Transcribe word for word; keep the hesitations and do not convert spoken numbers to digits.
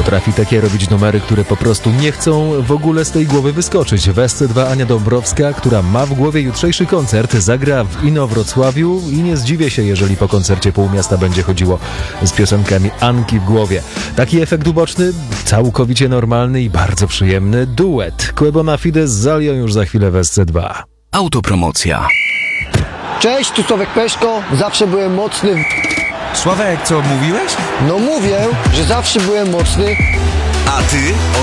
Potrafi takie robić numery, które po prostu nie chcą w ogóle z tej głowy wyskoczyć. W S C dwa Ania Dąbrowska, która ma w głowie jutrzejszy koncert, zagra w Inowrocławiu i nie zdziwię się, jeżeli po koncercie pół miasta będzie chodziło z piosenkami Anki w głowie. Taki efekt uboczny, całkowicie normalny i bardzo przyjemny duet. Quebo Fide z Zalią już za chwilę w S C dwa. Autopromocja. Cześć, tu Sławek Peszko, zawsze byłem mocny. w- Sławek, co mówiłeś? No mówię, że zawsze byłem mocny. A ty?